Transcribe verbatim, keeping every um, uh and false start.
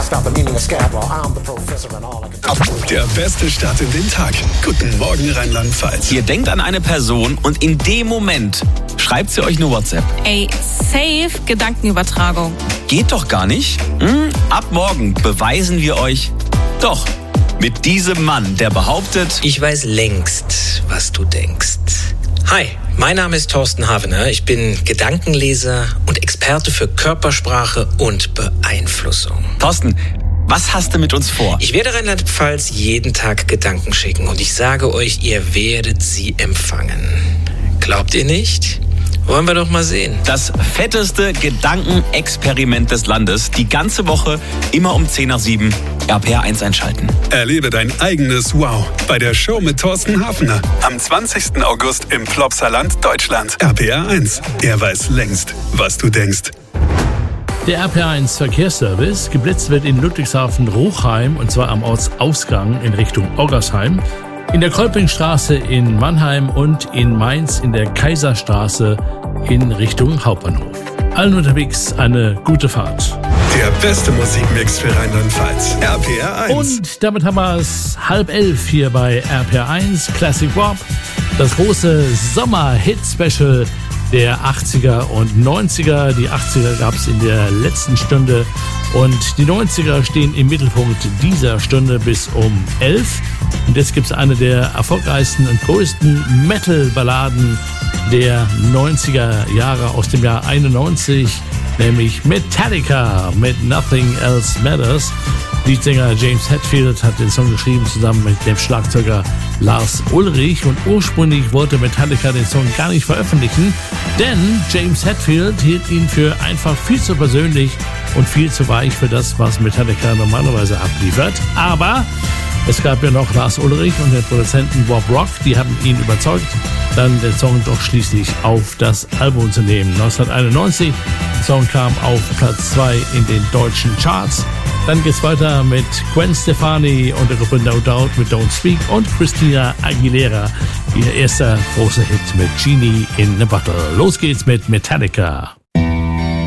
Der beste Start in den Tag. Guten Morgen Rheinland-Pfalz. Ihr denkt an eine Person und in dem Moment schreibt sie euch eine WhatsApp. Ey, safe Gedankenübertragung. Geht doch gar nicht. Hm? Ab morgen beweisen wir euch doch. Mit diesem Mann, der behauptet, ich weiß längst, was du denkst. Hi, mein Name ist Thorsten Havener. Ich bin Gedankenleser und Experte für Körpersprache und Beeinflussung. Thorsten, was hast du mit uns vor? Ich werde Rheinland-Pfalz jeden Tag Gedanken schicken und ich sage euch, ihr werdet sie empfangen. Glaubt ihr nicht? Wollen wir doch mal sehen. Das fetteste Gedankenexperiment des Landes. Die ganze Woche, immer um zehn nach sieben. R P R eins einschalten. Erlebe dein eigenes Wow bei der Show mit Thorsten Hafner. Am zwanzigsten August im Flopsaland, Deutschland. R P R eins. Er weiß längst, was du denkst. Der R P R eins Verkehrsservice. Geblitzt wird in Ludwigshafen-Ruchheim und zwar am Ortsausgang in Richtung Oggersheim. In der Kolpingstraße in Mannheim und in Mainz in der Kaiserstraße in Richtung Hauptbahnhof. Allen unterwegs eine gute Fahrt. Der beste Musikmix für Rheinland-Pfalz. R P R eins. Und damit haben wir es halb elf hier bei R P R eins Classic Rock. Das große Sommer-Hit-Special der achtziger und neunziger. Die achtziger gab es in der letzten Stunde und die neunziger stehen im Mittelpunkt dieser Stunde bis um elf. Und jetzt gibt es eine der erfolgreichsten und größten Metal-Balladen der neunziger Jahre aus dem Jahr einundneunzig, nämlich Metallica mit Nothing Else Matters. Leadsänger James Hetfield hat den Song geschrieben zusammen mit dem Schlagzeuger Lars Ulrich und ursprünglich wollte Metallica den Song gar nicht veröffentlichen, denn James Hetfield hielt ihn für einfach viel zu persönlich und viel zu weich für das, was Metallica normalerweise abliefert. Aber es gab ja noch Lars Ulrich und den Produzenten Bob Rock, die haben ihn überzeugt, dann den Song doch schließlich auf das Album zu nehmen. neunzehnhunderteinundneunzig, der Song kam auf Platz zwei in den deutschen Charts. Dann geht's weiter mit Gwen Stefani und der Gruppe No Doubt mit Don't Speak und Christina Aguilera, ihr erster großer Hit mit Genie in a Bottle. Los geht's mit Metallica.